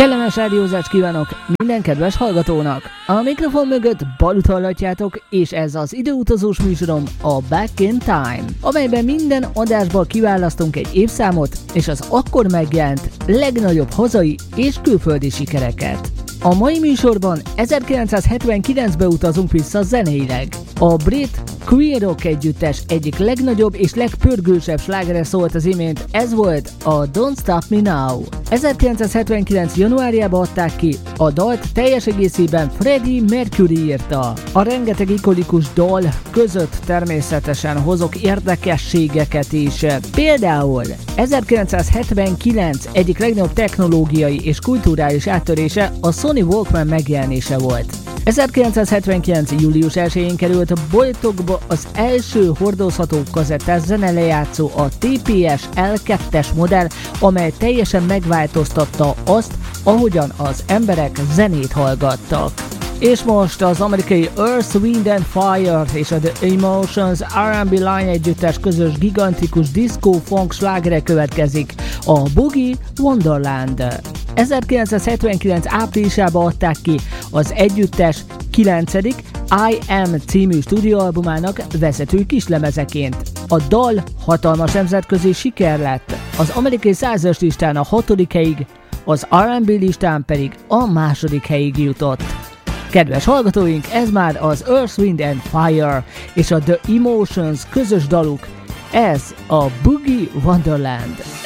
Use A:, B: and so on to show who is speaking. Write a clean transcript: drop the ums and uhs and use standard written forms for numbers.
A: Kellemes rádiózást kívánok minden kedves hallgatónak! A mikrofon mögött Balut hallatjátok, és ez az időutazós műsorom, a Back in Time, amelyben minden adásból kiválasztunk egy évszámot, és az akkor megjelent legnagyobb hazai és külföldi sikereket. A mai műsorban 1979-be utazunk vissza zeneileg. A brit Queen Rock együttes egyik legnagyobb és legpörgősebb slágere szólt az imént, ez volt a Don't Stop Me Now. 1979. januárjában adták ki, a dalt teljes egészében Freddie Mercury írta. A rengeteg ikonikus dal között természetesen hozok érdekességeket is. Például 1979 egyik legnagyobb technológiai és kulturális áttörése a Sony Walkman megjelenése volt. 1979. július 1-én került a boltokba az első hordozható kazettás zenelejátszó, a TPS L2-es modell, amely teljesen megváltoztatta azt, ahogyan az emberek zenét hallgattak. És most az amerikai Earth, Wind and Fire és a The Emotions R&B Line együttes közös gigantikus disco-funk slágere következik, a Boogie Wonderland. 1979. áprilisában adták ki az együttes 9. I Am című stúdióalbumának vezető kislemezeként. A dal hatalmas nemzetközi siker lett, az amerikai 100-as listán a 6. helyig, az R&B listán pedig a 2. helyig jutott. Kedves hallgatóink, ez már az Earth, Wind and Fire és a The Emotions közös daluk, ez a Boogie Wonderland.